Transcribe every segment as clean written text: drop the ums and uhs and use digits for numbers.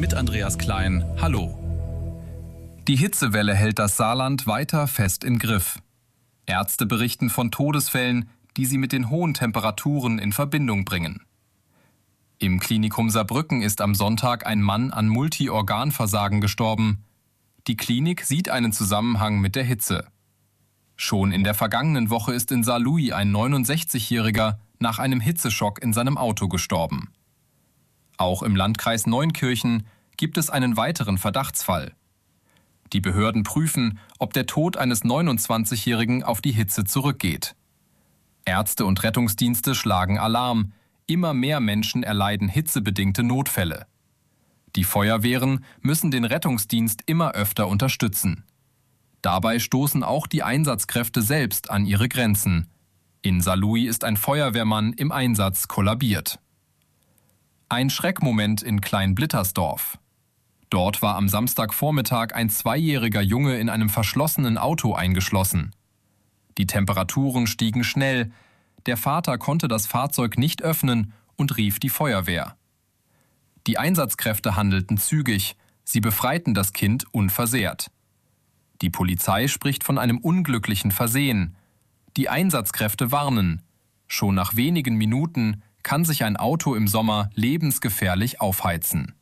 mit Andreas Klein. Hallo. Die Hitzewelle hält das Saarland weiter fest in Griff. Ärzte berichten von Todesfällen, die sie mit den hohen Temperaturen in Verbindung bringen. Im Klinikum Saarbrücken ist am Sonntag ein Mann an Multiorganversagen gestorben. Die Klinik sieht einen Zusammenhang mit der Hitze. Schon in der vergangenen Woche ist in Saarlouis ein 69-Jähriger nach einem Hitzeschock in seinem Auto gestorben. Auch im Landkreis Neunkirchen gibt es einen weiteren Verdachtsfall. Die Behörden prüfen, ob der Tod eines 29-Jährigen auf die Hitze zurückgeht. Ärzte und Rettungsdienste schlagen Alarm. Immer mehr Menschen erleiden hitzebedingte Notfälle. Die Feuerwehren müssen den Rettungsdienst immer öfter unterstützen. Dabei stoßen auch die Einsatzkräfte selbst an ihre Grenzen. In Saarlouis ist ein Feuerwehrmann im Einsatz kollabiert. Ein Schreckmoment in Klein-Blittersdorf. Dort war am Samstagvormittag ein 2-jähriger Junge in einem verschlossenen Auto eingeschlossen. Die Temperaturen stiegen schnell. Der Vater konnte das Fahrzeug nicht öffnen und rief die Feuerwehr. Die Einsatzkräfte handelten zügig. Sie befreiten das Kind unversehrt. Die Polizei spricht von einem unglücklichen Versehen. Die Einsatzkräfte warnen. Schon nach wenigen Minuten kann sich ein Auto im Sommer lebensgefährlich aufheizen.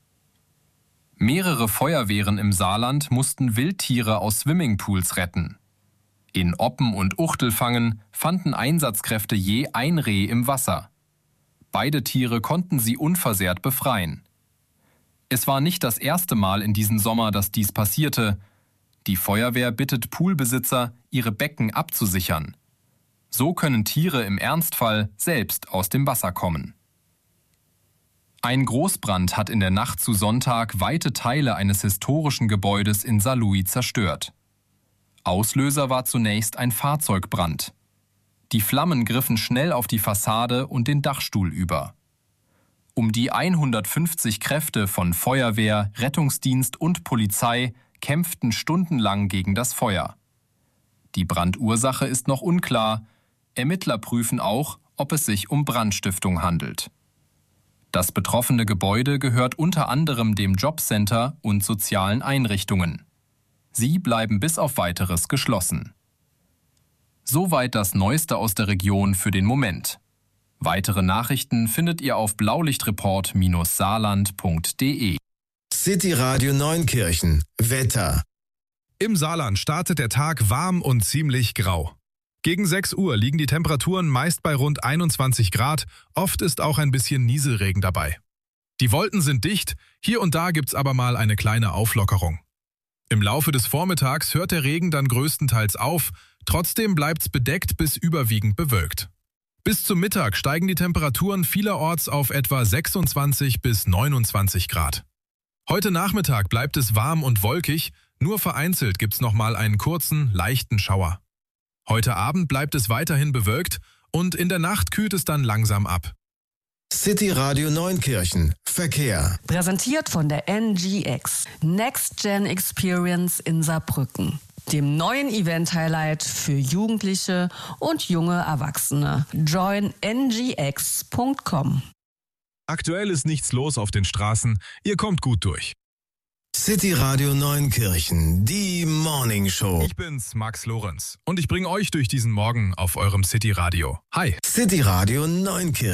Mehrere Feuerwehren im Saarland mussten Wildtiere aus Swimmingpools retten. In Oppen und Uchtelfangen fanden Einsatzkräfte je ein Reh im Wasser. Beide Tiere konnten sie unversehrt befreien. Es war nicht das erste Mal in diesem Sommer, dass dies passierte. Die Feuerwehr bittet Poolbesitzer, ihre Becken abzusichern. So können Tiere im Ernstfall selbst aus dem Wasser kommen. Ein Großbrand hat in der Nacht zu Sonntag weite Teile eines historischen Gebäudes in Saarlouis zerstört. Auslöser war zunächst ein Fahrzeugbrand. Die Flammen griffen schnell auf die Fassade und den Dachstuhl über. Um die 150 Kräfte von Feuerwehr, Rettungsdienst und Polizei kämpften stundenlang gegen das Feuer. Die Brandursache ist noch unklar. Ermittler prüfen auch, ob es sich um Brandstiftung handelt. Das betroffene Gebäude gehört unter anderem dem Jobcenter und sozialen Einrichtungen. Sie bleiben bis auf Weiteres geschlossen. Soweit das Neueste aus der Region für den Moment. Weitere Nachrichten findet ihr auf blaulichtreport-saarland.de. City Radio Neunkirchen. Wetter. Im Saarland startet der Tag warm und ziemlich grau. Gegen 6 Uhr liegen die Temperaturen meist bei rund 21 Grad, oft ist auch ein bisschen Nieselregen dabei. Die Wolken sind dicht, hier und da gibt's aber mal eine kleine Auflockerung. Im Laufe des Vormittags hört der Regen dann größtenteils auf, trotzdem bleibt's bedeckt bis überwiegend bewölkt. Bis zum Mittag steigen die Temperaturen vielerorts auf etwa 26 bis 29 Grad. Heute Nachmittag bleibt es warm und wolkig, nur vereinzelt gibt's noch mal einen kurzen, leichten Schauer. Heute Abend bleibt es weiterhin bewölkt und in der Nacht kühlt es dann langsam ab. City Radio Neunkirchen. Verkehr. Präsentiert von der NGX, Next Gen Experience in Saarbrücken, dem neuen Event-Highlight für Jugendliche und junge Erwachsene. Join ngx.com. Aktuell ist nichts los auf den Straßen, ihr kommt gut durch. City Radio Neunkirchen, die Morning Show. Ich bin's, Max Lorenz, und ich bringe euch durch diesen Morgen auf eurem City Radio. Hi. City Radio Neunkirchen.